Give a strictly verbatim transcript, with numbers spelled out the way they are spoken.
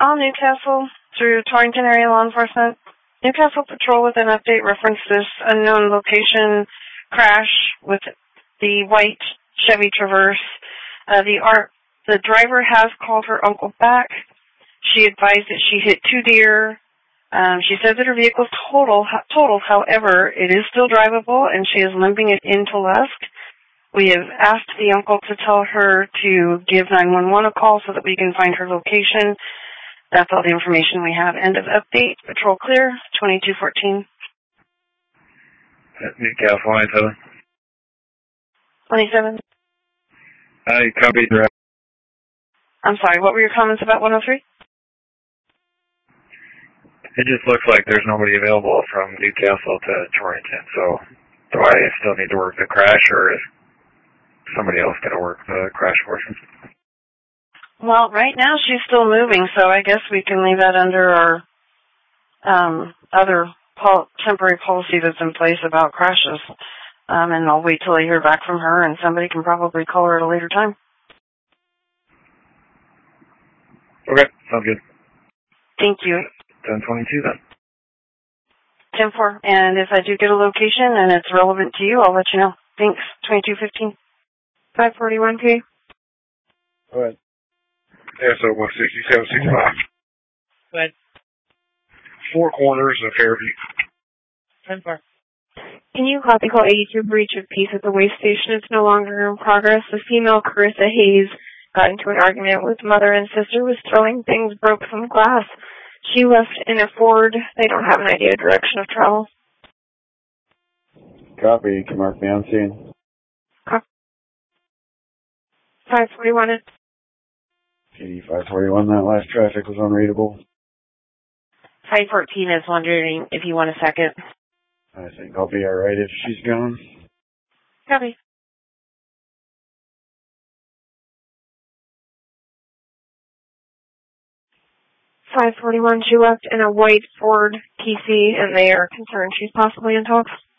All Newcastle through Torrington area law enforcement. Newcastle Patrol with an update referenced this unknown location crash with the white Chevy Traverse. Uh, the art, the driver has called her uncle back. She advised that she hit two deer. Um, she says that her vehicle is total, totaled. However, it is still drivable, and she is limping it into Lusk. We have asked the uncle to tell her to give nine one one a call so that we can find her location. That's all the information we have. End of update. Patrol clear. twenty-two fourteen. Newcastle twenty-seven. twenty-seven. I copy direct. I'm sorry, what were your comments about one oh three? It just looks like there's nobody available from Newcastle to Torrington, so do I still need to work the crash, or is somebody else going to work the crash portion? Well, right now she's still moving, so I guess we can leave that under our um, other pol- temporary policy that's in place about crashes. Um, and I'll wait till I hear back from her, and somebody can probably call her at a later time. Okay, sounds good. Thank you. ten twenty-two then. ten four. And if I do get a location and it's relevant to you, I'll let you know. Thanks. twenty-two fifteen. five forty-one P. Go ahead. Yeah, so one sixty-seven sixty-five. Go ahead. Four Corners of Fairview. ten four. Can you copy call eighty-two breach of peace at the way station? It's no longer in progress. The female Carissa Hayes got into an argument with mother and sister, was throwing things, broke some glass. She left in a Ford. They don't have an idea of direction of travel. Copy. You can mark me on scene. Copy. five forty-one. eighty-five forty-one, that last traffic was unreadable. five fourteen is wondering if you want a second. I think I'll be alright if she's gone. Copy. five forty-one, she left in a white Ford P C, and they are concerned she's possibly in talks.